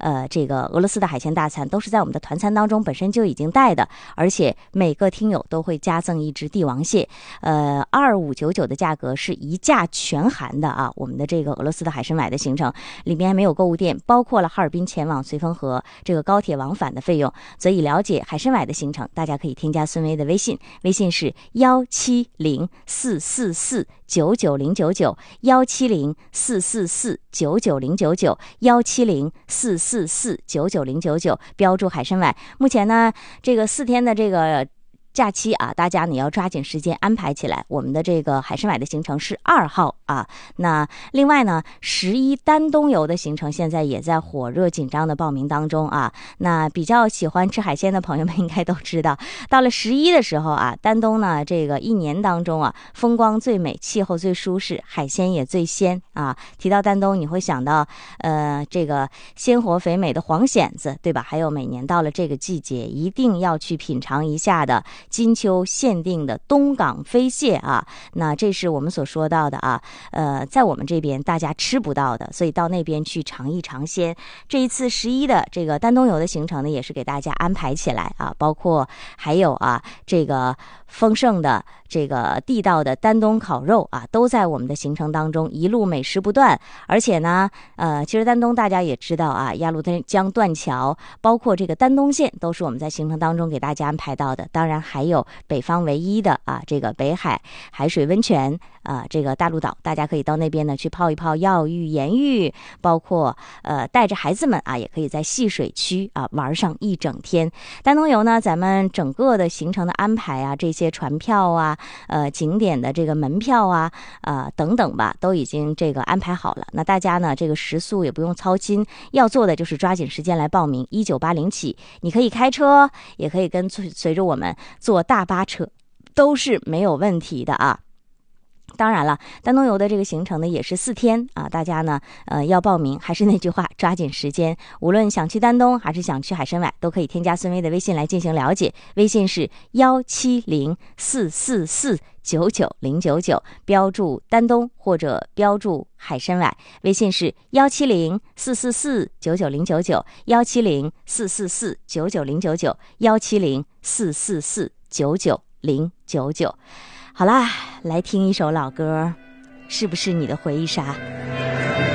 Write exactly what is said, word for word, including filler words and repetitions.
呃这个俄罗斯的海鲜大餐都是在我们的团餐当中本身就已经带的，而且每个听友都会加赠一只帝王蟹，呃二五九九的价格是一价全含的啊。我们的这个俄罗斯的海参崴的行程里面没有购物店，包括了哈尔滨前往绥芬河这个高铁往返的费用。所以了解海参崴的行程，大家可以添加孙薇的微信，微信是幺七零四四四九九零九九，幺七零四四四九九零九九，幺七零四四四九九零九九，标注海参崴。目前呢，这个四天的这个假期啊，大家你要抓紧时间安排起来。我们的这个海参崴的行程是二号啊。那另外呢，十一丹东游的行程现在也在火热紧张的报名当中啊。那比较喜欢吃海鲜的朋友们应该都知道，到了十一的时候啊，丹东呢这个一年当中啊，风光最美，气候最舒适，海鲜也最鲜啊。提到丹东，你会想到呃这个鲜活肥美的黄蚬子，对吧？还有每年到了这个季节，一定要去品尝一下的金秋限定的东港飞蟹啊，那这是我们所说到的啊，呃，在我们这边大家吃不到的，所以到那边去尝一尝鲜。这一次十一的这个丹东游的行程呢，也是给大家安排起来啊，包括还有啊这个丰盛的这个地道的丹东烤肉啊，都在我们的行程当中，一路美食不断。而且呢，呃，其实丹东大家也知道啊，鸭绿江断桥，包括这个丹东线，都是我们在行程当中给大家安排到的。当然还有北方唯一的啊，这个北海海水温泉啊，这个大陆岛，大家可以到那边呢去泡一泡药浴、盐浴，包括呃带着孩子们啊，也可以在戏水区啊玩上一整天。丹东游呢，咱们整个的行程的安排啊，这些船票啊，呃景点的这个门票啊，呃等等吧，都已经这个安排好了。那大家呢，这个食宿也不用操心，要做的就是抓紧时间来报名，一九八零起，你可以开车，也可以跟随着我们坐大巴车，都是没有问题的啊。当然了，丹东游的这个行程呢也是四天啊，大家呢呃要报名，还是那句话，抓紧时间。无论想去丹东还是想去海参崴，都可以添加孙薇的微信来进行了解，微信是幺七零四四四九九零九九，标注丹东或者标注海参崴，微信是幺七零四四四九九零九九，幺七零四四四九九零九九，幺七零四四四九九零九九。好啦，来听一首老歌，是不是你的回忆杀？